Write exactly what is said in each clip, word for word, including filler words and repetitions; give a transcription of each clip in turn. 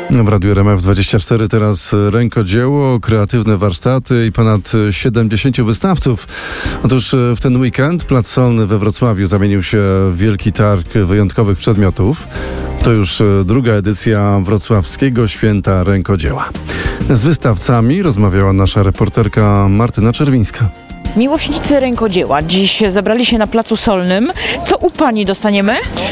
W Radiu R M F dwadzieścia cztery teraz rękodzieło, kreatywne warsztaty i ponad siedemdziesięciu wystawców. Otóż w ten weekend Plac Solny we Wrocławiu zamienił się w wielki targ wyjątkowych przedmiotów. To już druga edycja Wrocławskiego Święta Rękodzieła. Z wystawcami rozmawiała nasza reporterka Martyna Czerwińska. Miłośnicy rękodzieła dziś zebrali się na Placu Solnym. Co u Pani dostaniemy?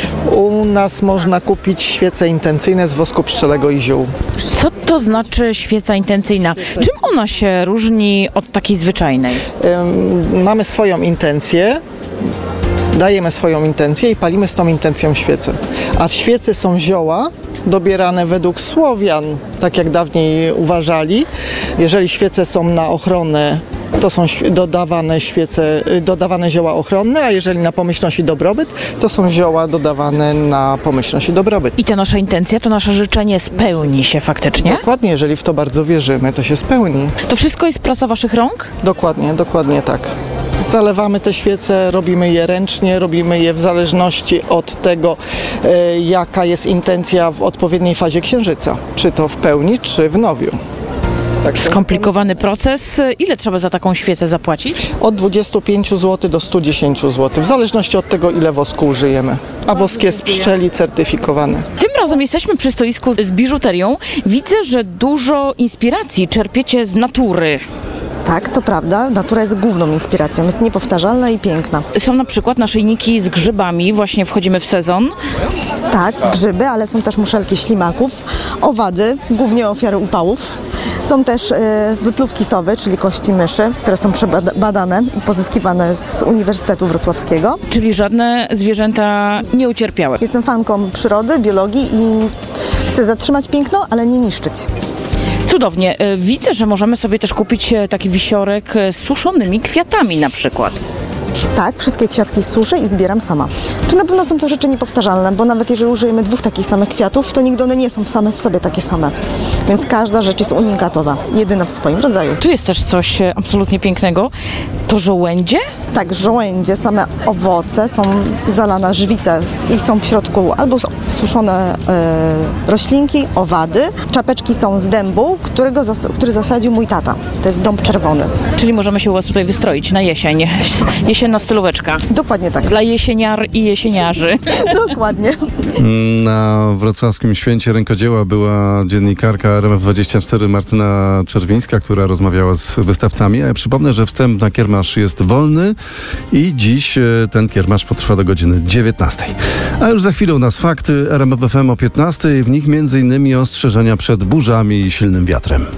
U nas można kupić świece intencyjne z wosku pszczelego i ziół. Co to znaczy świeca intencyjna? Czym ona się różni od takiej zwyczajnej? Ym, mamy swoją intencję, dajemy swoją intencję i palimy z tą intencją świecę. A w świecy są zioła dobierane według Słowian, tak jak dawniej uważali. Jeżeli świece są na ochronę, to są dodawane świece, dodawane zioła ochronne, a jeżeli na pomyślność i dobrobyt, to są zioła dodawane na pomyślność i dobrobyt. I ta nasza intencja, to nasze życzenie spełni się faktycznie? Dokładnie, jeżeli w to bardzo wierzymy, to się spełni. To wszystko jest praca Waszych rąk? Dokładnie, dokładnie tak. Zalewamy te świece, robimy je ręcznie, robimy je w zależności od tego, e, jaka jest intencja w odpowiedniej fazie księżyca. Czy to w pełni, czy w nowiu. Tak, Skomplikowany proces. Ile trzeba za taką świecę zapłacić? od dwudziestu pięciu złotych do stu dziesięciu złotych, w zależności od tego, ile wosku użyjemy. A wosk jest z pszczeli certyfikowany. Tym razem jesteśmy przy stoisku z biżuterią. Widzę, że dużo inspiracji czerpiecie z natury. Tak, to prawda. Natura jest główną inspiracją. Jest niepowtarzalna i piękna. Są na przykład naszyjniki z grzybami. Właśnie wchodzimy w sezon. Tak, grzyby, ale są też muszelki ślimaków, owady, głównie ofiary upałów. Są też e, wypluwki sowy, czyli kości myszy, które są przebadane i pozyskiwane z Uniwersytetu Wrocławskiego. Czyli żadne zwierzęta nie ucierpiały. Jestem fanką przyrody, biologii i chcę zatrzymać piękno, ale nie niszczyć. Cudownie. Widzę, że możemy sobie też kupić taki wisiorek z suszonymi kwiatami na przykład. Tak, wszystkie kwiatki suszę i zbieram sama. Czy na pewno są to rzeczy niepowtarzalne, bo nawet jeżeli użyjemy dwóch takich samych kwiatów, to nigdy one nie są same w sobie takie same. Więc każda rzecz jest unikatowa, jedyna w swoim rodzaju. Tu jest też coś absolutnie pięknego. To żołędzie? Tak, żołędzie, same owoce, są zalane żywice i są w środku albo suszone e, roślinki, owady. Czapeczki są z dębu, którego zas- który zasadził mój tata. To jest dąb czerwony. Czyli możemy się u Was tutaj wystroić na jesień. Jesienna stylóweczka. Dokładnie tak. Dla jesieniar i jesieniarzy. Dokładnie. Na Wrocławskim Święcie Rękodzieła była dziennikarka R M F dwadzieścia cztery Martyna Czerwińska, która rozmawiała z wystawcami. A ja przypomnę, że wstęp na kiermasz jest wolny i dziś ten kiermasz potrwa do godziny dziewiętnastej. A już za chwilę u nas fakty R M F F M o piętnastej. W nich między innymi ostrzeżenia przed burzami i silnym wiatrem.